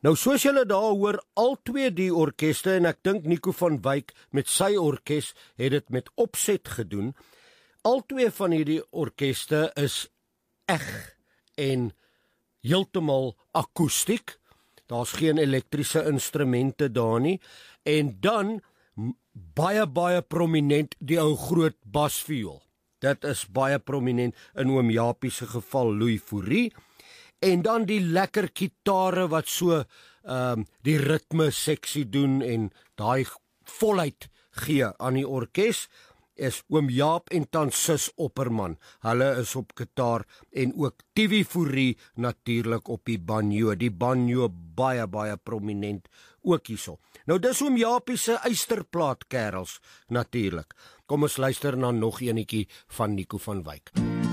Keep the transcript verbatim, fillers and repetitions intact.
Nou soos julle daar hoor, al twee die orkeste, en ek dink Nico van Wyk met sy orkes het dit met opset gedoen. Al twee van hierdie orkeste is eg en heeltemal akoestiek. Daar's geen elektriese instrumente daar nie. En dan baie baie prominent die ou groot basviool. Dit is baie prominent in oom Japie se geval Louis Fourie. En dan die lekker gitare wat so um, die ritme seksie doen en daai volheid gee aan die orkes is oom Jaap en tant Sis Opperman. Hulle is op gitaar en ook Tiwie Fourie natuurlik op die banjo. Die banjo baie baie prominent ook hierso. Nou dis oom Japie se eysterplaat kerels natuurlik. Kom ons luister na nog eenetjie van Nico van Wyk.